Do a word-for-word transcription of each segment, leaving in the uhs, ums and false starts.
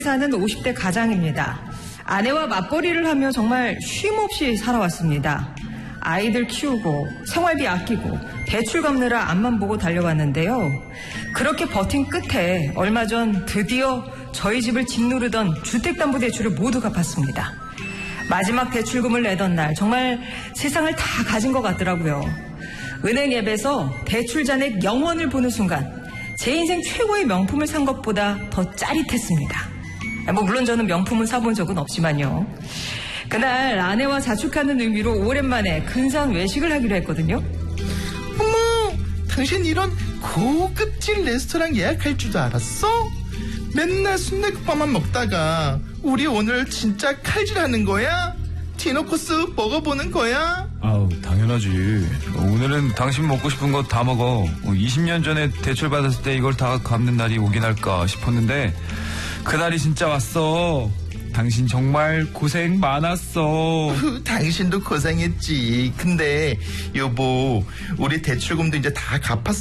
사는 오십 대 가장입니다. 아내와 맞벌이를 하며 정말 쉼없이 살아왔습니다. 아이들 키우고 생활비 아끼고 대출 갚느라 앞만 보고 달려왔는데요. 그렇게 버틴 끝에 얼마 전 드디어 저희 집을 짓누르던 주택담보대출을 모두 갚았습니다. 마지막 대출금을 내던 날 정말 세상을 다 가진 것 같더라고요. 은행 앱에서 대출 잔액 영원을 보는 순간 제 인생 최고의 명품을 산 것보다 더 짜릿했습니다. 뭐 물론 저는 명품을 사본 적은 없지만요. 그날 아내와 자축하는 의미로 오랜만에 근사한 외식을 하기로 했거든요. 어머, 당신 이런 고급질 레스토랑 예약할 줄도 알았어? 맨날 순댓국밥만 먹다가 우리 오늘 진짜 칼질하는 거야? 디너 코스 먹어보는 거야? 아우, 당연하지. 오늘은 당신 먹고 싶은 거 다 먹어. 이십 년 전에 대출 받았을 때 이걸 다 갚는 날이 오긴 할까 싶었는데 그날이 진짜 왔어. 당신 정말 고생 많았어. 당신도 고생했지. 근데 여보, 우리 대출금도 이제 다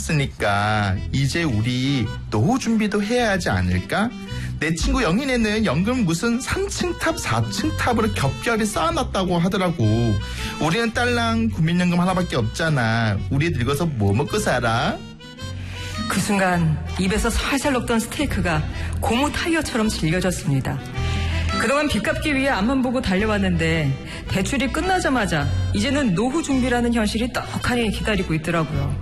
갚았으니까 이제 우리 노후 준비도 해야 하지 않을까? 내 친구 영인애는 연금 무슨 삼 층 탑, 사 층 탑으로 겹겹이 쌓아놨다고 하더라고. 우리는 딸랑 국민연금 하나밖에 없잖아. 우리 늙어서 뭐 먹고 살아? 그 순간 입에서 살살 녹던 스테이크가 고무 타이어처럼 질겨졌습니다. 그동안 빚 갚기 위해 앞만 보고 달려왔는데 대출이 끝나자마자 이제는 노후 준비라는 현실이 떡하니 기다리고 있더라고요.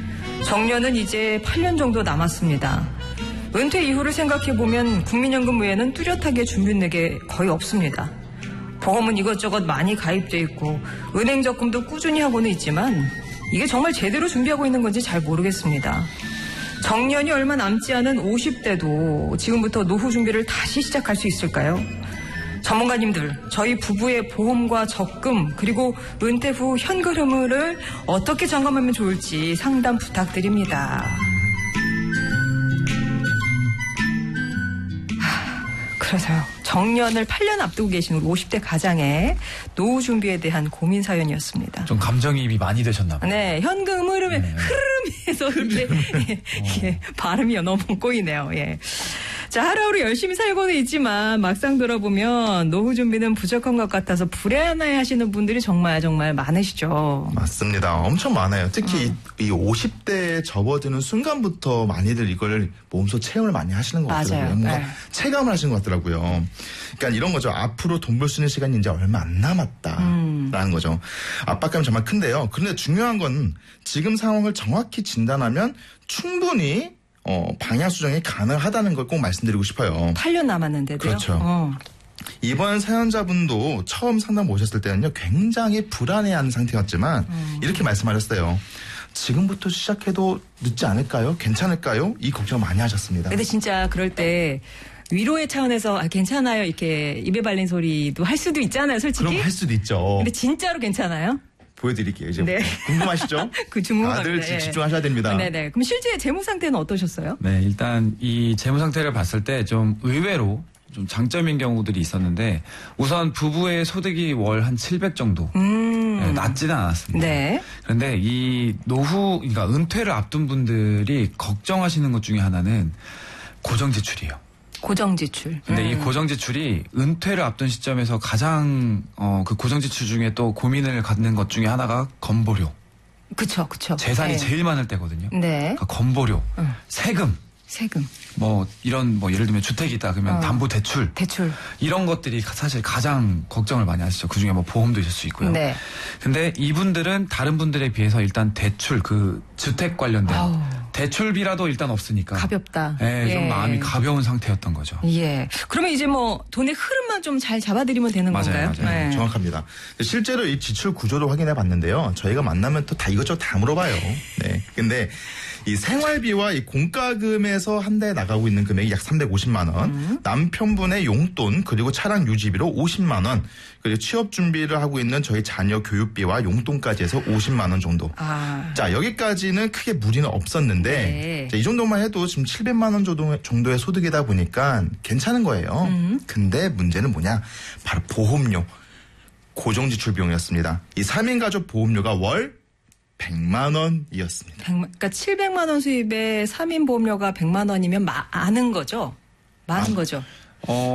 정년은 이제 팔 년 정도 남았습니다. 은퇴 이후를 생각해보면 국민연금 외에는 뚜렷하게 준비된 게 거의 없습니다. 보험은 이것저것 많이 가입돼 있고 은행 적금도 꾸준히 하고는 있지만 이게 정말 제대로 준비하고 있는 건지 잘 모르겠습니다. 정년이 얼마 남지 않은 오십 대도 지금부터 노후 준비를 다시 시작할 수 있을까요? 전문가님들, 저희 부부의 보험과 적금 그리고 은퇴 후 현금 흐름을 어떻게 점검하면 좋을지 상담 부탁드립니다. 그래서요. 정년을 팔 년 앞두고 계신 우리 오십 대 가장의 노후 준비에 대한 고민 사연이었습니다. 좀 감정이입이 많이 되셨나 봐요. 네, 현금 흐름에 네. 흐름에서 이제 예, 예, 발음이 너무 꼬이네요. 예. 자, 하루하루 열심히 살고는 있지만 막상 들어보면 노후 준비는 부족한 것 같아서 불안해하시는 분들이 정말 정말 많으시죠. 맞습니다. 엄청 많아요. 특히 어. 이 오십 대에 접어드는 순간부터 많이들 이걸 몸소 체험을 많이 하시는 것 같더라고요. 맞아요. 뭔가 네. 체감을 하시는 것 같더라고요. 그러니까 이런 거죠. 앞으로 돈 벌 수 있는 시간이 이제 얼마 안 남았다라는 음. 거죠. 압박감이 정말 큰데요. 그런데 중요한 건 지금 상황을 정확히 진단하면 충분히 어, 방향 수정이 가능하다는 걸 꼭 말씀드리고 싶어요. 팔 년 남았는데도요? 그렇죠. 어. 이번 사연자분도 처음 상담 오셨을 때는요, 굉장히 불안해하는 상태였지만 음. 이렇게 말씀하셨어요. 지금부터 시작해도 늦지 않을까요? 괜찮을까요? 이 걱정 많이 하셨습니다. 근데 진짜 그럴 때 위로의 차원에서 아, 괜찮아요 이렇게 입에 발린 소리도 할 수도 있잖아요, 솔직히. 그럼 할 수도 있죠. 근데 진짜로 괜찮아요? 보여드릴게요. 이제 네. 궁금하시죠? 그 궁금합니다. 다들 예. 집중하셔야 됩니다. 네네. 그럼 실제 재무 상태는 어떠셨어요? 네, 일단 이 재무 상태를 봤을 때 좀 의외로 좀 장점인 경우들이 있었는데 우선 부부의 소득이 월 한 칠백 정도. 음. 네, 낮지는 않았습니다. 네. 그런데 이 노후, 그러니까 은퇴를 앞둔 분들이 걱정하시는 것 중에 하나는 고정 지출이에요. 고정 지출. 근데 음. 이 고정 지출이 은퇴를 앞둔 시점에서 가장 어, 그 고정 지출 중에 또 고민을 갖는 것 중에 하나가 건보료. 그쵸, 그쵸. 재산이 네. 제일 많을 때거든요. 네. 그러니까 건보료, 음. 세금. 세금. 뭐 이런 뭐 예를 들면 주택이 있다 그러면 어. 담보 대출. 대출. 이런 것들이 사실 가장 걱정을 많이 하시죠. 그중에 뭐 보험도 있을 수 있고요. 네. 근데 이분들은 다른 분들에 비해서 일단 대출 그 주택 관련된 아우. 대출비라도 일단 없으니까 가볍다. 예, 좀 예. 마음이 가벼운 상태였던 거죠. 예. 그러면 이제 뭐 돈의 흐름만 좀 잘 잡아드리면 되는 맞아요, 건가요? 맞아요. 네. 정확합니다. 실제로 이 지출 구조도 확인해 봤는데요. 저희가 만나면 또 다 이것저것 다 물어봐요. 네. 근데 이 생활비와 이 공과금에서 한 달 나가고 있는 금액이 약 삼백오십만 원, 음. 남편분의 용돈 그리고 차량 유지비로 오십만 원, 그리고 취업 준비를 하고 있는 저희 자녀 교육비와 용돈까지 해서 오십만 원 정도. 아. 자, 여기까지는 크게 무리는 없었는데 네. 자, 이 정도만 해도 지금 칠백만 원 정도, 정도의 소득이다 보니까 괜찮은 거예요. 음. 근데 문제는 뭐냐? 바로 보험료, 고정지출 비용이었습니다. 이 삼 인 가족 보험료가 월 백만 원이었습니다. 백만, 그러니까 칠백만 원 수입에 삼 인 보험료가 백만 원이면 많은 거죠? 많은 아, 거죠? 어,